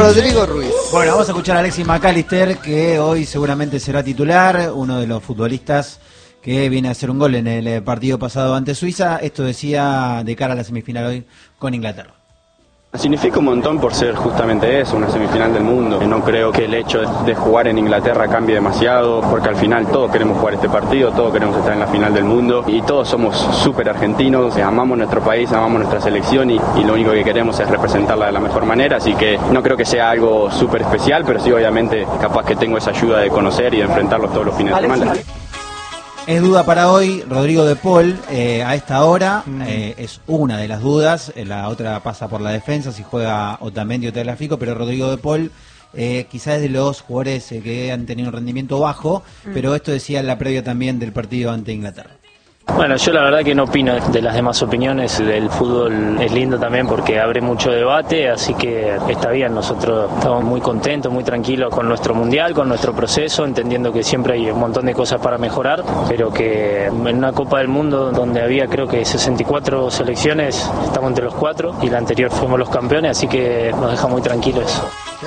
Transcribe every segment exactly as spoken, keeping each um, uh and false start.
Rodrigo Ruiz. Bueno, vamos a escuchar a Alexis McAllister, que hoy seguramente será titular, uno de los futbolistas que viene a hacer un gol en el partido pasado ante Suiza. Esto decía de cara a la semifinal hoy con Inglaterra. Significa un montón por ser justamente eso, una semifinal del mundo. No creo que el hecho de jugar en Inglaterra cambie demasiado, porque al final todos queremos jugar este partido, todos queremos estar en la final del mundo y todos somos súper argentinos, amamos nuestro país, amamos nuestra selección y, y lo único que queremos es representarla de la mejor manera, así que no creo que sea algo súper especial, pero sí obviamente capaz que tengo esa ayuda de conocer y de enfrentarlos todos los fines de semana. Es duda para hoy Rodrigo de Paul, eh, a esta hora, eh, es una de las dudas, eh, la otra pasa por la defensa, si juega Otamendi o Tagliafico, pero Rodrigo de Paul eh, quizás es de los jugadores eh, que han tenido un rendimiento bajo, mm. pero esto decía en la previa también del partido ante Inglaterra. Bueno, yo la verdad que no opino de las demás opiniones. El fútbol es lindo también porque abre mucho debate, así que está bien. Nosotros estamos muy contentos, muy tranquilos con nuestro mundial, con nuestro proceso, entendiendo que siempre hay un montón de cosas para mejorar, pero que en una Copa del Mundo donde había creo que sesenta y cuatro selecciones, estamos entre los cuatro y la anterior fuimos los campeones, así que nos deja muy tranquilos eso.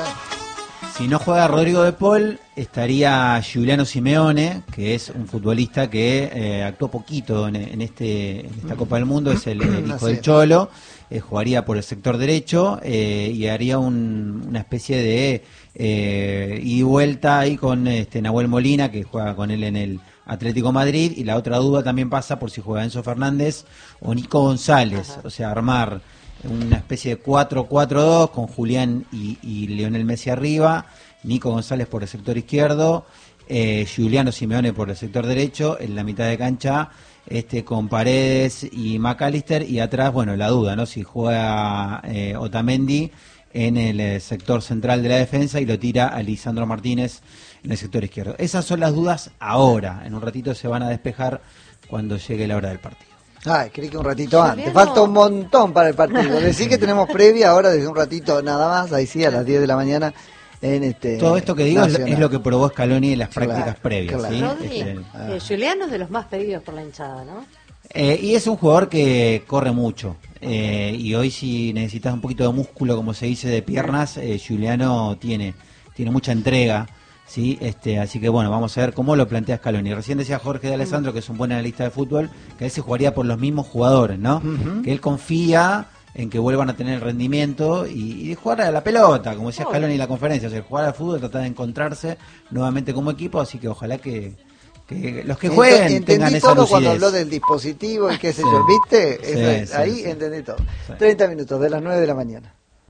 Si no juega Rodrigo de Paul, estaría Giuliano Simeone, que es un futbolista que eh, actuó poquito en, en, este, en esta Copa del Mundo, es el, el hijo del Cholo, eh, jugaría por el sector derecho eh, y haría un, una especie de eh, ida y vuelta ahí con este Nahuel Molina, que juega con él en el Atlético Madrid, y la otra duda también pasa por si juega Enzo Fernández o Nico González, o sea, armar una especie de cuatro cuatro dos con Julián y, y Lionel Messi arriba, Nico González por el sector izquierdo, eh, Giuliano Simeone por el sector derecho, en la mitad de cancha este con Paredes y McAllister, y atrás, bueno, la duda, ¿no? Si juega eh, Otamendi en el eh, sector central de la defensa y lo tira a Lisandro Martínez en el sector izquierdo. Esas son las dudas ahora, en un ratito se van a despejar cuando llegue la hora del partido. Ay, creí que un ratito antes. Falta un montón para el partido. Decí que tenemos previa ahora desde un ratito nada más, ahí sí, a las diez de la mañana. En este Todo esto que digo es, es lo que probó Scaloni en las prácticas claro, previas. Claro. ¿Sí? Rodri, Este, eh, Giuliano es de los más pedidos por la hinchada, ¿no? Eh, y es un jugador que corre mucho. Eh, y hoy si necesitas un poquito de músculo, como se dice, de piernas, eh, Giuliano tiene, tiene mucha entrega. Sí, este, así que bueno, vamos a ver cómo lo plantea Scaloni. Recién decía Jorge de Alessandro, que es un buen analista de fútbol, que a veces jugaría por los mismos jugadores, ¿no? Uh-huh. Que él confía en que vuelvan a tener rendimiento y, y jugar a la pelota, como decía Scaloni en la conferencia, o sea, jugar al fútbol, tratar de encontrarse nuevamente como equipo, así que ojalá que, que los que jueguen entendí tengan esa todo lucidez. cuando habló del dispositivo y qué sé sí. yo, ¿viste? Sí, Eso, sí, ahí sí. entendí todo. Sí. treinta minutos de las nueve de la mañana.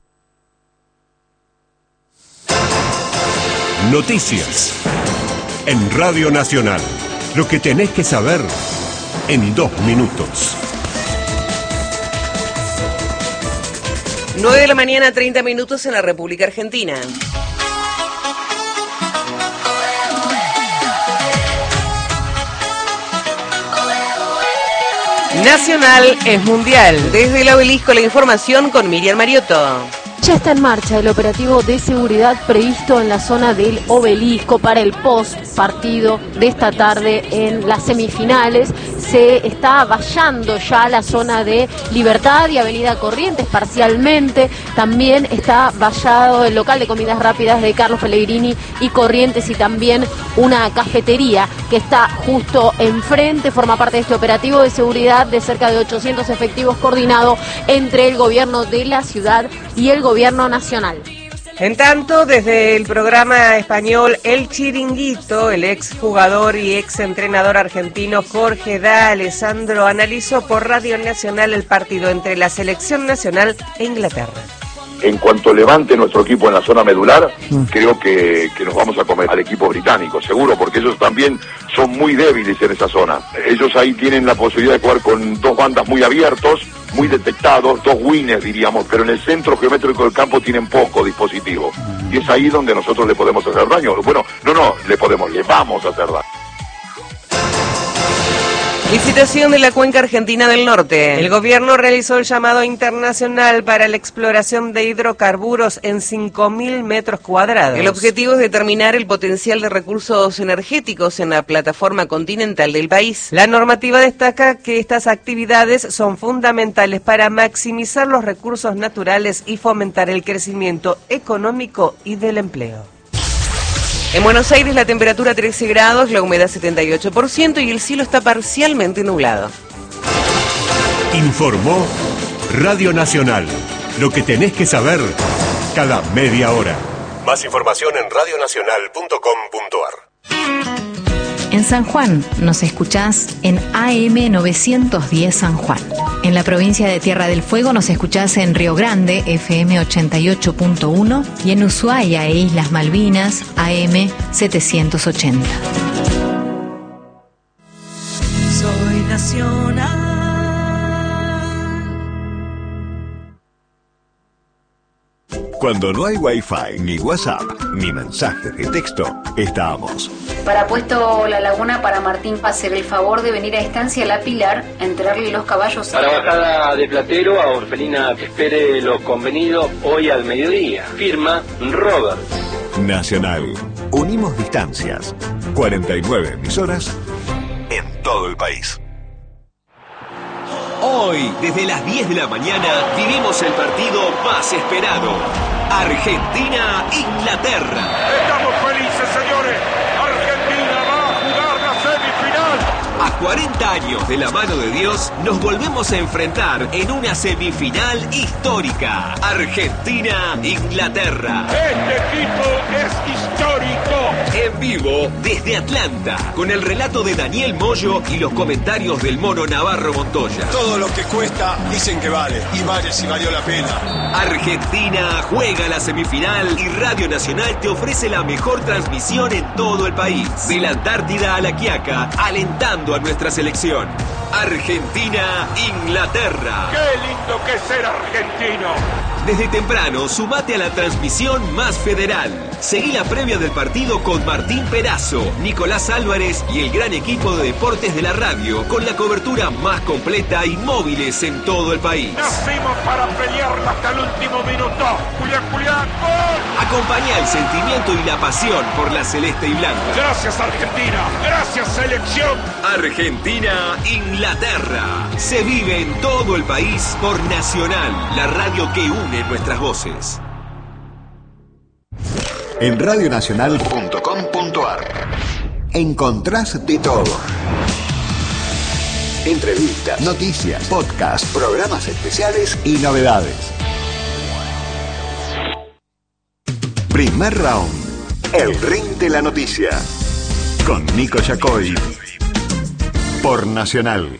Noticias en Radio Nacional. Lo que tenés que saber en dos minutos. nueve de la mañana, treinta minutos en la República Argentina. Nacional es mundial. Desde el Obelisco la información con Miriam Mariotto. Ya está en marcha el operativo de seguridad previsto en la zona del Obelisco para el post partido de esta tarde en las semifinales. Se está vallando ya la zona de Libertad y Avenida Corrientes parcialmente. También está vallado el local de comidas rápidas de Carlos Pellegrini y Corrientes, y también una cafetería que está justo enfrente. Forma parte de este operativo de seguridad de cerca de ochocientos efectivos coordinado entre el gobierno de la ciudad y el gobierno nacional. En tanto, desde el programa español El Chiringuito, el exjugador y exentrenador argentino Jorge Da Alessandro analizó por Radio Nacional el partido entre la selección nacional e Inglaterra. En cuanto levante nuestro equipo en la zona medular, mm. creo que, que nos vamos a comer al equipo británico, seguro, porque ellos también son muy débiles en esa zona. Ellos ahí tienen la posibilidad de jugar con dos bandas muy abiertos, muy detectados, dos winners diríamos, pero en el centro geométrico del campo tienen poco dispositivo. Y es ahí donde nosotros le podemos hacer daño. Bueno, no, no, le podemos, le vamos a hacer daño. Licitación de la cuenca argentina del norte. El gobierno realizó el llamado internacional para la exploración de hidrocarburos en cinco mil metros cuadrados. El objetivo es determinar el potencial de recursos energéticos en la plataforma continental del país. La normativa destaca que estas actividades son fundamentales para maximizar los recursos naturales y fomentar el crecimiento económico y del empleo. En Buenos Aires la temperatura trece grados, la humedad setenta y ocho por ciento y el cielo está parcialmente nublado. Informó Radio Nacional. Lo que tenés que saber cada media hora. Más información en radio nacional punto com punto a r. En San Juan nos escuchás en A M novecientos diez San Juan. En la provincia de Tierra del Fuego nos escuchás en Río Grande, F M ochenta y ocho punto uno, y en Ushuaia e Islas Malvinas, A M setecientos ochenta. Soy nacional. Cuando no hay Wi-Fi, ni WhatsApp, ni mensajes de texto, estamos. Para Puesto La Laguna, para Martín, hacer el favor de venir a Estancia La Pilar, entrarle los caballos. Para Bajada de Platero, a Orfelina que espere lo convenido hoy al mediodía. Firma Robert. Nacional. Unimos distancias. cuarenta y nueve emisoras en todo el país. Hoy, desde las diez de la mañana, vivimos el partido más esperado. Argentina-Inglaterra. Estamos felices, señores. Argentina va a jugar la semifinal. A cuarenta años de la mano de Dios, nos volvemos a enfrentar en una semifinal histórica. Argentina-Inglaterra. Este equipo es histórico. En vivo desde Atlanta, con el relato de Daniel Moyo y los comentarios del Mono Navarro Montoya. Todo lo que cuesta dicen que vale, y vale si valió la pena. Argentina juega la semifinal y Radio Nacional te ofrece la mejor transmisión en todo el país. De la Antártida a la Quiaca, alentando a nuestra selección. Argentina-Inglaterra. ¡Qué lindo que es ser argentino! Desde temprano, sumate a la transmisión más federal. Seguí la previa del partido con Martín Perazo, Nicolás Álvarez y el gran equipo de deportes de la radio, con la cobertura más completa y móviles en todo el país. Nacimos para pelear hasta el último minuto. Julián, Julián, ¡gol! Acompañá el sentimiento y la pasión por la celeste y blanca. Gracias, Argentina. Gracias, selección. Argentina-Inglaterra. Se vive en todo el país por Nacional, la radio que une nuestras voces. En radio nacional punto com punto a r encontrás de todo. Entrevistas, noticias, podcasts, programas especiales y novedades. Primer round. El ring de la noticia. Con Nico Yacoy. Por Nacional.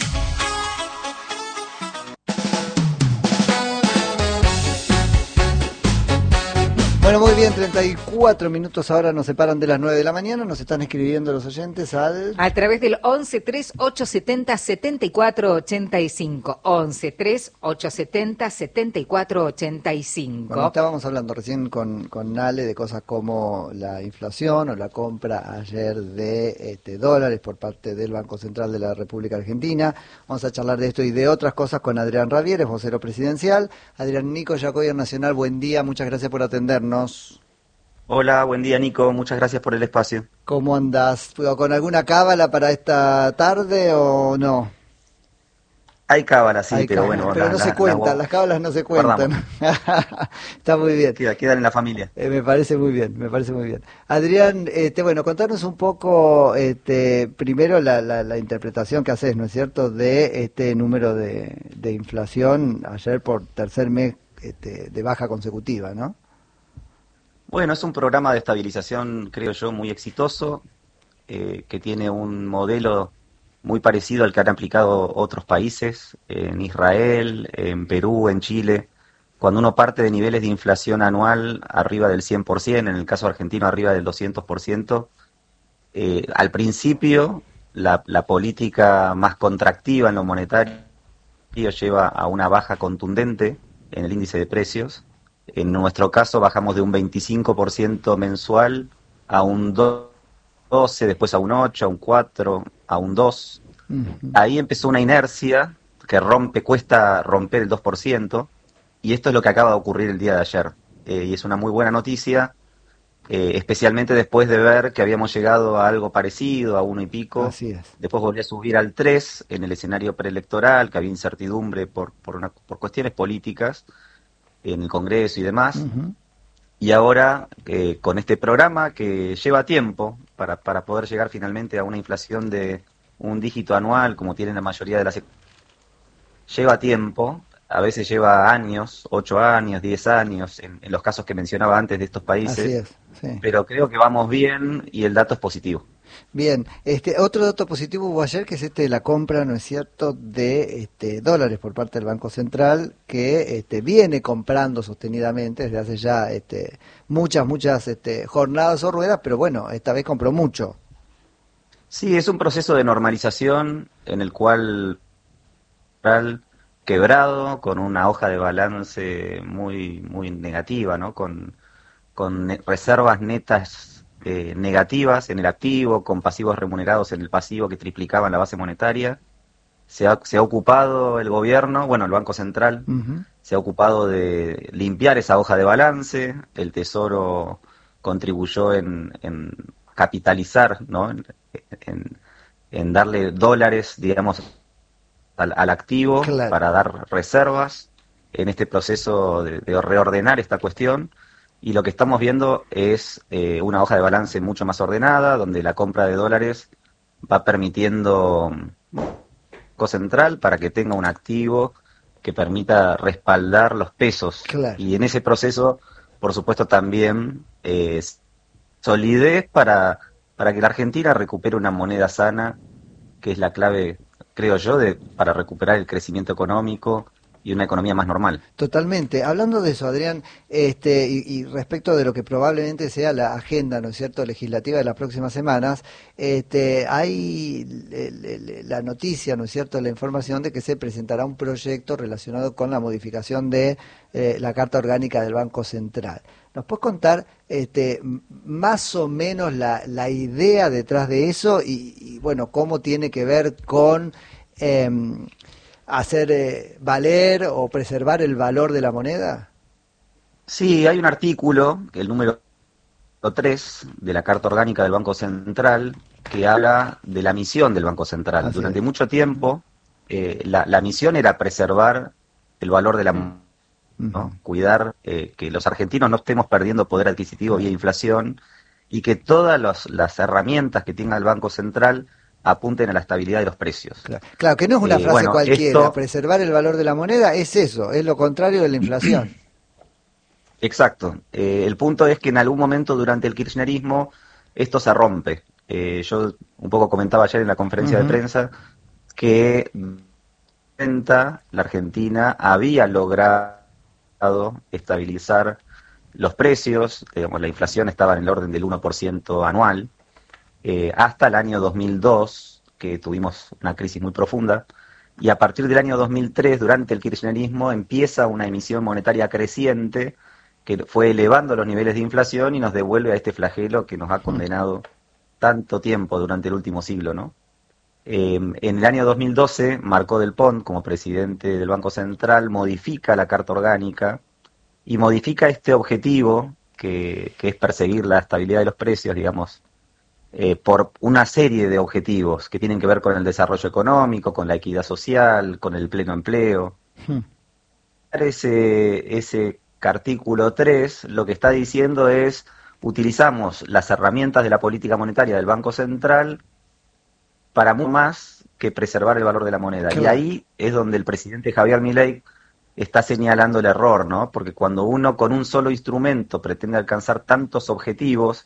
Bueno, muy bien, treinta y cuatro minutos ahora nos separan de las nueve de la mañana, nos están escribiendo los oyentes al... A través del once tres ocho setenta setenta y cuatro ochenta y cinco, once tres ocho setenta setenta y cuatro ochenta y cinco. Bueno, estábamos hablando recién con, con Nale de cosas como la inflación o la compra ayer de este, dólares por parte del Banco Central de la República Argentina. Vamos a charlar de esto y de otras cosas con Adrián Ravieres, vocero presidencial. Adrián, Nico Yacoy, Nacional, buen día, muchas gracias por atendernos. Hola, buen día Nico, muchas gracias por el espacio. ¿Cómo andás? ¿Con alguna cábala para esta tarde o no? Hay cábala, sí, Hay pero cábala, bueno. Pero la, no la, se cuentan, la, las cábalas no se cuentan. Está muy bien. Queda, quedan en la familia. Eh, me parece muy bien, me parece muy bien. Adrián, este, bueno, contanos un poco, este, primero la, la, la interpretación que haces, ¿no es cierto?, de este número de, de inflación ayer por tercer mes este, de baja consecutiva, ¿no? Bueno, es un programa de estabilización, creo yo, muy exitoso, eh, que tiene un modelo muy parecido al que han aplicado otros países, en Israel, en Perú, en Chile. Cuando uno parte de niveles de inflación anual arriba del cien por ciento, en el caso argentino arriba del doscientos por ciento, eh, al principio la, la política más contractiva en lo monetario lleva a una baja contundente en el índice de precios. En nuestro caso bajamos de un veinticinco por ciento mensual a un doce por ciento, después a un ocho por ciento, a un cuatro por ciento, a un dos por ciento. Uh-huh. Ahí empezó una inercia que rompe, cuesta romper el dos por ciento, y esto es lo que acaba de ocurrir el día de ayer. Eh, y es una muy buena noticia, eh, especialmente después de ver que habíamos llegado a algo parecido, a uno y pico. Así es. Después volvió a subir al tres en el escenario preelectoral, que había incertidumbre por, por, una, por cuestiones políticas en el Congreso y demás. Uh-huh. Y ahora, eh, con este programa que lleva tiempo para, para poder llegar finalmente a una inflación de un dígito anual, como tienen la mayoría de las... Lleva tiempo, a veces lleva años, ocho años, diez años, en, en los casos que mencionaba antes de estos países. Así es, sí. Pero creo que vamos bien y el dato es positivo. Bien, este otro dato positivo hubo ayer, que es este de la compra, ¿no es cierto?, de este, dólares por parte del Banco Central, que este, viene comprando sostenidamente desde hace ya este, muchas, muchas este, jornadas o ruedas, pero bueno, esta vez compró mucho. Sí, es un proceso de normalización en el cual quebrado, con una hoja de balance muy muy negativa, ¿no? Con, con reservas netas eh, negativas en el activo, con pasivos remunerados en el pasivo que triplicaban la base monetaria. Se ha, se ha ocupado el gobierno, bueno, el Banco Central, uh-huh. se ha ocupado de limpiar esa hoja de balance. El Tesoro contribuyó en, en capitalizar, ¿no? En, en, en darle dólares, digamos, al, al activo, claro, para dar reservas en este proceso de, de reordenar esta cuestión. Y lo que estamos viendo es eh, una hoja de balance mucho más ordenada, donde la compra de dólares va permitiendo Banco Central para que tenga un activo que permita respaldar los pesos. Claro. Y en ese proceso, por supuesto, también eh, solidez para, para que la Argentina recupere una moneda sana, que es la clave, creo yo, de para recuperar el crecimiento económico y una economía más normal. Totalmente. Hablando de eso, Adrián, este, y, y respecto de lo que probablemente sea la agenda, ¿no es cierto?, legislativa de las próximas semanas, este, hay le, le, la noticia, ¿no es cierto?, la información de que se presentará un proyecto relacionado con la modificación de eh, la Carta Orgánica del Banco Central. ¿Nos puedes contar este, más o menos la, la idea detrás de eso y, y, bueno, cómo tiene que ver con Eh, hacer eh, valer o preservar el valor de la moneda? Sí, hay un artículo, el número tres de la Carta Orgánica del Banco Central, que habla de la misión del Banco Central. Así Durante es. mucho tiempo, eh, la, la misión era preservar el valor de la moneda, ¿no? Uh-huh. Cuidar eh, que los argentinos no estemos perdiendo poder adquisitivo vía inflación y que todas los, las herramientas que tenga el Banco Central apunten a la estabilidad de los precios. Claro, claro que no es una eh, frase bueno, cualquiera, esto... preservar el valor de la moneda es eso, es lo contrario de la inflación. Exacto, eh, el punto es que en algún momento durante el kirchnerismo esto se rompe. Eh, yo un poco comentaba ayer en la conferencia uh-huh. de prensa que la Argentina había logrado estabilizar los precios, digamos, la inflación estaba en el orden del uno por ciento anual, Eh, hasta el año dos mil dos, que tuvimos una crisis muy profunda, y a partir del año dos mil tres, durante el kirchnerismo, empieza una emisión monetaria creciente que fue elevando los niveles de inflación y nos devuelve a este flagelo que nos ha condenado tanto tiempo durante el último siglo, ¿no? Eh, en el año dos mil doce, Marcó del Pont, como presidente del Banco Central, modifica la Carta Orgánica y modifica este objetivo que, que es perseguir la estabilidad de los precios, digamos, Eh, por una serie de objetivos que tienen que ver con el desarrollo económico, con la equidad social, con el pleno empleo. Hmm. Ese, ese artículo tres lo que está diciendo es, utilizamos las herramientas de la política monetaria del Banco Central para mucho más que preservar el valor de la moneda. Claro. Y ahí es donde el presidente Javier Milei está señalando el error, ¿no? Porque cuando uno con un solo instrumento pretende alcanzar tantos objetivos,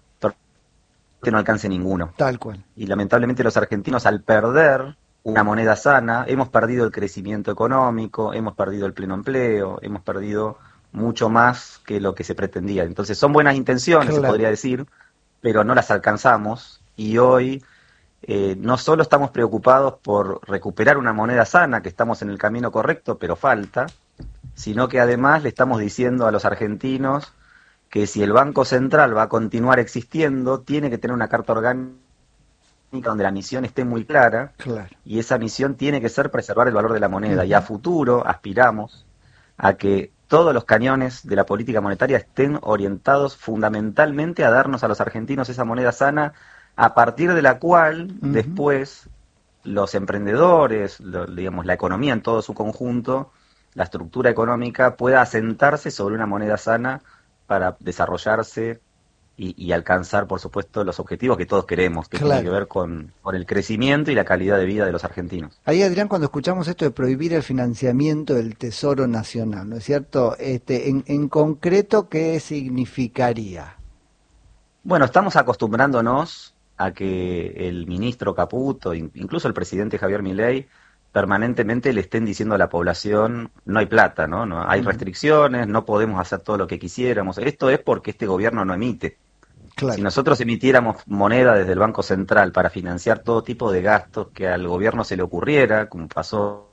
no alcance ninguno. Tal cual. Y lamentablemente los argentinos, al perder una moneda sana, hemos perdido el crecimiento económico, hemos perdido el pleno empleo, hemos perdido mucho más que lo que se pretendía. Entonces son buenas intenciones, claro, se podría decir, pero no las alcanzamos. Y hoy eh, no solo estamos preocupados por recuperar una moneda sana, que estamos en el camino correcto, pero falta, sino que además le estamos diciendo a los argentinos que si el Banco Central va a continuar existiendo, tiene que tener una carta orgánica donde la misión esté muy clara, claro. Y esa misión tiene que ser preservar el valor de la moneda, uh-huh. Y a futuro aspiramos a que todos los cañones de la política monetaria estén orientados fundamentalmente a darnos a los argentinos esa moneda sana, a partir de la cual uh-huh. después los emprendedores, lo, digamos, la economía en todo su conjunto, la estructura económica pueda asentarse sobre una moneda sana para desarrollarse y, y alcanzar, por supuesto, los objetivos que todos queremos, que claro. tienen que ver con, con el crecimiento y la calidad de vida de los argentinos. Ahí, Adrián, cuando escuchamos esto de prohibir el financiamiento del Tesoro Nacional, ¿no es cierto? Este, en, en concreto, ¿qué significaría? Bueno, estamos acostumbrándonos a que el ministro Caputo, incluso el presidente Javier Milei, permanentemente le estén diciendo a la población, no hay plata, ¿no? no hay restricciones, no podemos hacer todo lo que quisiéramos. Esto es porque este gobierno no emite. Claro. Si nosotros emitiéramos moneda desde el Banco Central para financiar todo tipo de gastos que al gobierno se le ocurriera, como pasó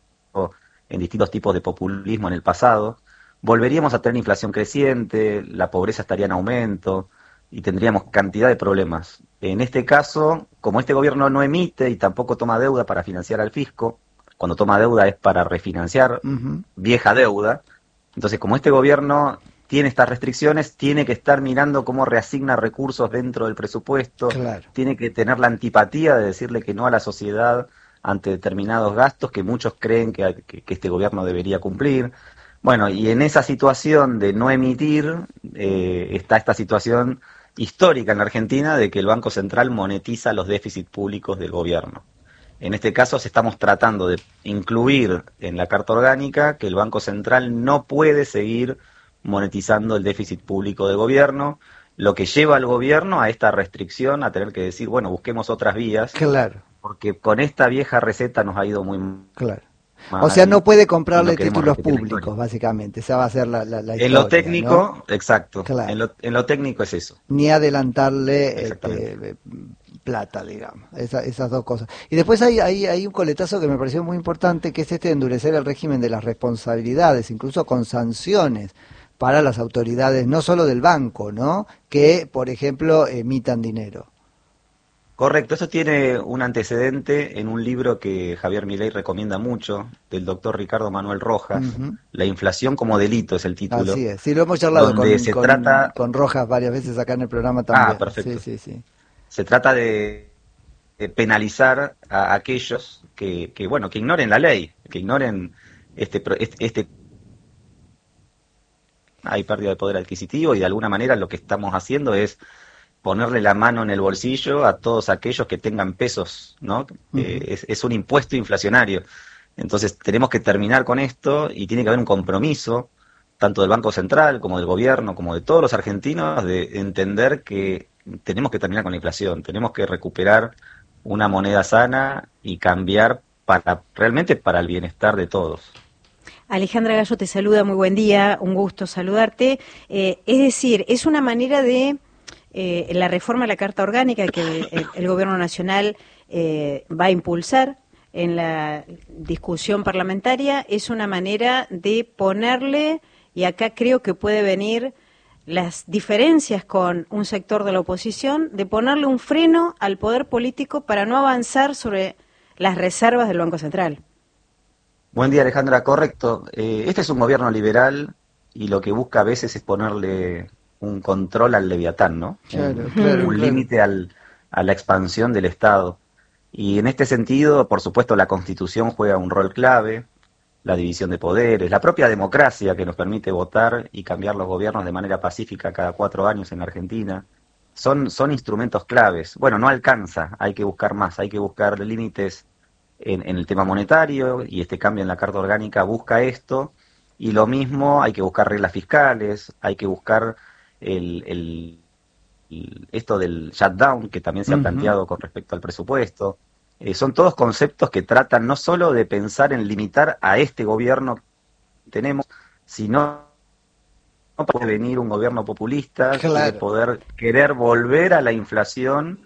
en distintos tipos de populismo en el pasado, volveríamos a tener inflación creciente, la pobreza estaría en aumento y tendríamos cantidad de problemas. En este caso, como este gobierno no emite y tampoco toma deuda para financiar al fisco, cuando toma deuda es para refinanciar uh-huh. vieja deuda, entonces como este gobierno tiene estas restricciones, tiene que estar mirando cómo reasigna recursos dentro del presupuesto, claro. Tiene que tener la antipatía de decirle que no a la sociedad ante determinados gastos que muchos creen que, que, que este gobierno debería cumplir. Bueno, y en esa situación de no emitir, eh, está esta situación histórica en la Argentina de que el Banco Central monetiza los déficits públicos del gobierno. En este caso estamos tratando de incluir en la Carta Orgánica que el Banco Central no puede seguir monetizando el déficit público del gobierno, lo que lleva al gobierno a esta restricción, a tener que decir, bueno, busquemos otras vías, claro. Porque con esta vieja receta nos ha ido muy claro. mal. O sea, no puede comprarle no títulos públicos, básicamente, esa va a ser la, la, la historia. En lo técnico, ¿no? Exacto, claro. en, lo, en lo técnico es eso. Ni adelantarle este, plata, digamos, esa, esas dos cosas. Y después hay, hay, hay un coletazo que me pareció muy importante, que es este de endurecer el régimen de las responsabilidades, incluso con sanciones para las autoridades, no solo del banco, ¿no? Que, por ejemplo, emitan dinero. Correcto, eso tiene un antecedente en un libro que Javier Milei recomienda mucho, del doctor Ricardo Manuel Rojas, uh-huh. La inflación como delito es el título. Así es, sí, lo hemos charlado con, se con, trata... con Rojas varias veces acá en el programa también. Ah, perfecto. Sí, sí, sí. Se trata de, de penalizar a aquellos que, que, bueno, que ignoren la ley, que ignoren este, este, este... hay pérdida de poder adquisitivo y de alguna manera lo que estamos haciendo es ponerle la mano en el bolsillo a todos aquellos que tengan pesos, ¿no? Uh-huh. Eh, es, es un impuesto inflacionario. Entonces tenemos que terminar con esto y tiene que haber un compromiso, tanto del Banco Central como del gobierno, como de todos los argentinos, de entender que tenemos que terminar con la inflación, tenemos que recuperar una moneda sana y cambiar para realmente para el bienestar de todos. Alejandra Gallo te saluda, muy buen día, un gusto saludarte. Eh, es decir, es una manera de... Eh, la reforma de la Carta Orgánica que el, el Gobierno Nacional eh, va a impulsar en la discusión parlamentaria es una manera de ponerle, y acá creo que puede venir las diferencias con un sector de la oposición, de ponerle un freno al poder político para no avanzar sobre las reservas del Banco Central. Buen día, Alejandra, correcto. Eh, este es un gobierno liberal y lo que busca a veces es ponerle un control al leviatán, ¿no? Claro, un claro, un límite claro. al, a la expansión del Estado. Y en este sentido, por supuesto, la Constitución juega un rol clave, la división de poderes, la propia democracia que nos permite votar y cambiar los gobiernos de manera pacífica cada cuatro años en la Argentina, son, son instrumentos claves. Bueno, no alcanza, hay que buscar más, hay que buscar límites en, en el tema monetario, y este cambio en la Carta Orgánica busca esto, y lo mismo hay que buscar reglas fiscales, hay que buscar El, el, el, esto del shutdown que también se ha uh-huh. planteado con respecto al presupuesto. Eh, son todos conceptos que tratan no solo de pensar en limitar a este gobierno que tenemos, sino no puede venir un gobierno populista, claro. de poder querer volver a la inflación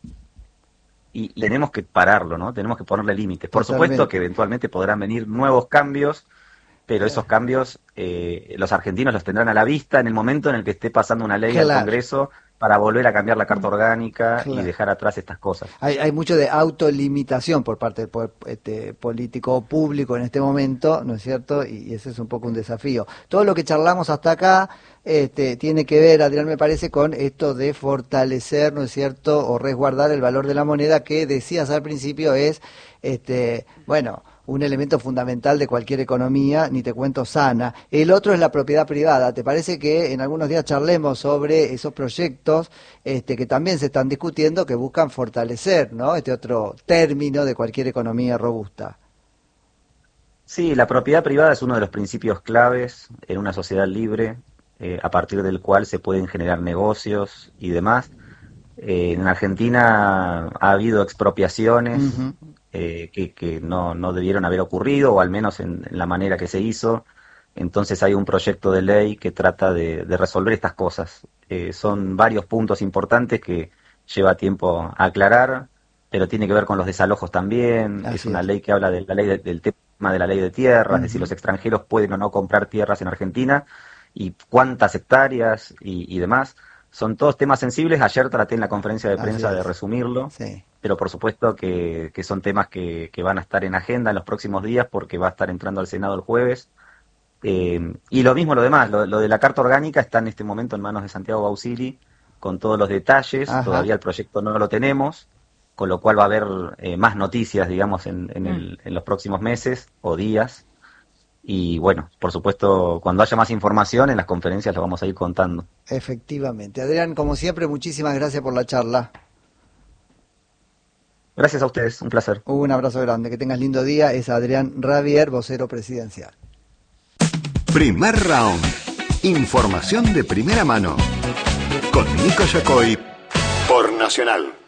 y, y tenemos que pararlo, ¿no? Tenemos que ponerle límites. Por Totalmente. Supuesto que eventualmente podrán venir nuevos cambios, pero esos cambios eh, los argentinos los tendrán a la vista en el momento en el que esté pasando una ley claro. al Congreso para volver a cambiar la carta orgánica Claro. y dejar atrás estas cosas. Hay, hay mucho de autolimitación por parte del poder este, político público en este momento, ¿no es cierto? Y, y ese es un poco un desafío. Todo lo que charlamos hasta acá este, tiene que ver, Adrián, me parece, con esto de fortalecer, ¿no es cierto?, o resguardar el valor de la moneda, que decías al principio es, este, bueno, un elemento fundamental de cualquier economía, ni te cuento sana. El otro es la propiedad privada. ¿Te parece que en algunos días charlemos sobre esos proyectos este, que también se están discutiendo, que buscan fortalecer, ¿no?, este otro término de cualquier economía robusta? Sí, la propiedad privada es uno de los principios claves en una sociedad libre, eh, a partir del cual se pueden generar negocios y demás. Eh, en Argentina ha habido expropiaciones Uh-huh. eh, que, que no, no debieron haber ocurrido, o al menos en, en la manera que se hizo. Entonces hay un proyecto de ley que trata de, de resolver estas cosas. Eh, son varios puntos importantes que lleva tiempo a aclarar, pero tiene que ver con los desalojos también. Así es una es. ley que habla de la ley de- del tema de la ley de tierras, Uh-huh. es decir, los extranjeros pueden o no comprar tierras en Argentina, y cuántas hectáreas y, y demás. Son todos temas sensibles. Ayer traté en la conferencia de Así prensa de es. resumirlo, Sí. pero por supuesto que, que son temas que, que van a estar en agenda en los próximos días, porque va a estar entrando al Senado el jueves. Eh, y lo mismo lo demás, lo, lo de la carta orgánica está en este momento en manos de Santiago Bausili, con todos los detalles. Ajá. Todavía el proyecto no lo tenemos, con lo cual va a haber eh, más noticias, digamos, en, en, el- en los próximos meses o días. Y bueno, por supuesto, cuando haya más información en las conferencias lo vamos a ir contando. Efectivamente. Adrián, como siempre, muchísimas gracias por la charla. Gracias a ustedes, un placer. Un abrazo grande, que tengas lindo día. Es Adrián Ravier, vocero presidencial. Primer round. Información de primera mano. Con Nico Yacoy por Nacional.